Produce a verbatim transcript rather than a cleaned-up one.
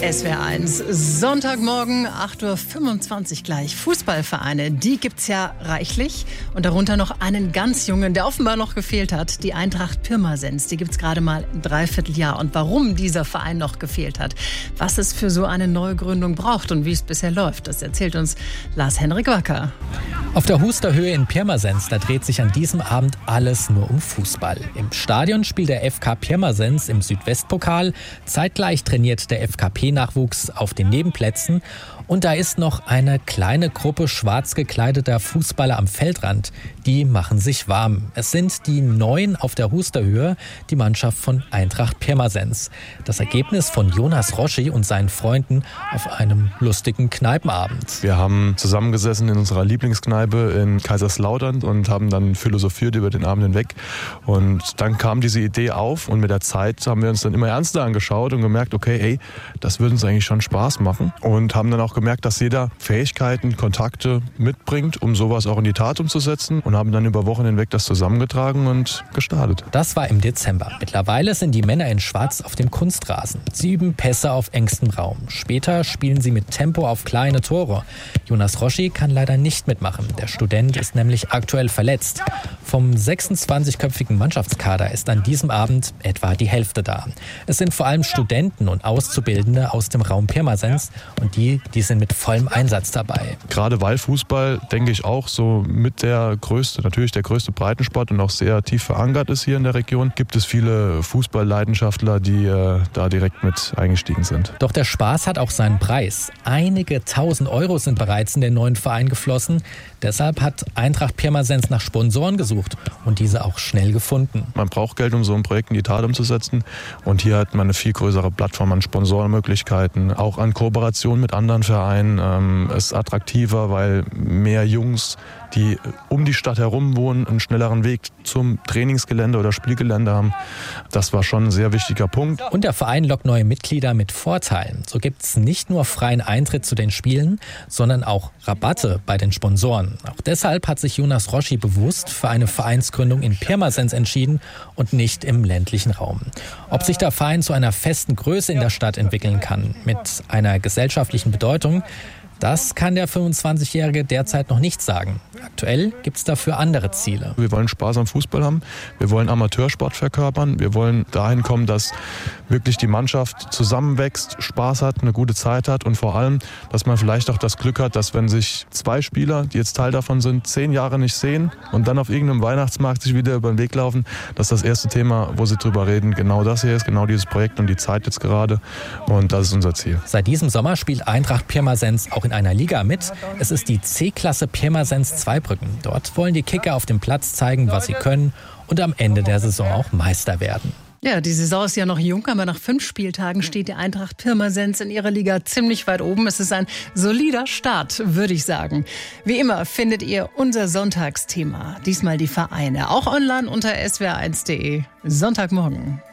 S W R eins, Sonntagmorgen, acht Uhr fünfundzwanzig gleich. Fußballvereine, die gibt's ja reichlich. Und darunter noch einen ganz jungen, der offenbar noch gefehlt hat. Die Eintracht Pirmasens, die gibt's gerade mal ein Dreivierteljahr. Und warum dieser Verein noch gefehlt hat, was es für so eine Neugründung braucht und wie es bisher läuft, das erzählt uns Lars-Henrik Wacker. Auf der Husterhöhe in Pirmasens, da dreht sich an diesem Abend alles nur um Fußball. Im Stadion spielt der F K Pirmasens im Südwestpokal. Zeitgleich trainiert der F K P-Nachwuchs auf den Nebenplätzen. Und da ist noch eine kleine Gruppe schwarz gekleideter Fußballer am Feldrand. Die machen sich warm. Es sind die Neuen auf der Husterhöhe, die Mannschaft von Eintracht Pirmasens. Das Ergebnis von Jonas Roschi und seinen Freunden auf einem lustigen Kneipenabend. Wir haben zusammengesessen in unserer Lieblingskneipe in Kaiserslautern und haben dann philosophiert über den Abend hinweg. Und dann kam diese Idee auf und mit der Zeit haben wir uns dann immer ernster angeschaut und gemerkt, okay, hey, das würde uns eigentlich schon Spaß machen. Und haben dann auch gemerkt, dass jeder Fähigkeiten, Kontakte mitbringt, um sowas auch in die Tat umzusetzen, und haben dann über Wochen hinweg das zusammengetragen und gestartet. Das war im Dezember. Mittlerweile sind die Männer in Schwarz auf dem Kunstrasen. Sie üben Pässe auf engstem Raum. Später spielen sie mit Tempo auf kleine Tore. Jonas Roschi kann leider nicht mitmachen. Der Student ist nämlich aktuell verletzt. Vom sechsundzwanzigköpfigen Mannschaftskader ist an diesem Abend etwa die Hälfte da. Es sind vor allem Studenten und Auszubildende aus dem Raum Pirmasens, und die, die sind mit vollem Einsatz dabei. Gerade weil Fußball, denke ich, auch so mit der größte, natürlich der größte Breitensport und auch sehr tief verankert ist hier in der Region, gibt es viele Fußballleidenschaftler, die äh, da direkt mit eingestiegen sind. Doch der Spaß hat auch seinen Preis. Einige tausend Euro sind bereits in den neuen Verein geflossen. Deshalb hat Eintracht Pirmasens nach Sponsoren gesucht und diese auch schnell gefunden. Man braucht Geld, um so ein Projekt in die Tat umzusetzen. Und hier hat man eine viel größere Plattform an Sponsorenmöglichkeiten, auch an Kooperation mit anderen Vereinen. Ähm, es ist attraktiver, weil mehr Jungs, die um die Stadt herum wohnen, einen schnelleren Weg zum Trainingsgelände oder Spielgelände haben. Das war schon ein sehr wichtiger Punkt. Und der Verein lockt neue Mitglieder mit Vorteilen. So gibt es nicht nur freien Eintritt zu den Spielen, sondern auch Rabatte bei den Sponsoren. Auch deshalb hat sich Jonas Roschi bewusst für eine Vereinsgründung in Pirmasens entschieden und nicht im ländlichen Raum. Ob sich der Verein zu einer festen Größe in der Stadt entwickeln kann, mit einer gesellschaftlichen Bedeutung, das kann der fünfundzwanzigjährige derzeit noch nicht sagen. Aktuell gibt es dafür andere Ziele. Wir wollen Spaß am Fußball haben, wir wollen Amateursport verkörpern, wir wollen dahin kommen, dass wirklich die Mannschaft zusammenwächst, Spaß hat, eine gute Zeit hat und vor allem, dass man vielleicht auch das Glück hat, dass wenn sich zwei Spieler, die jetzt Teil davon sind, zehn Jahre nicht sehen und dann auf irgendeinem Weihnachtsmarkt sich wieder über den Weg laufen, dass das erste Thema, wo sie drüber reden, genau das hier ist, genau dieses Projekt und die Zeit jetzt gerade, und das ist unser Ziel. Seit diesem Sommer spielt Eintracht Pirmasens auch in einer Liga mit. Es ist die C-Klasse Pirmasens Zweibrücken. Dort wollen die Kicker auf dem Platz zeigen, was sie können, und am Ende der Saison auch Meister werden. Ja, die Saison ist ja noch jung, aber nach fünf Spieltagen steht die Eintracht Pirmasens in ihrer Liga ziemlich weit oben. Es ist ein solider Start, würde ich sagen. Wie immer findet ihr unser Sonntagsthema, diesmal die Vereine, auch online unter s w r eins punkt de. Sonntagmorgen.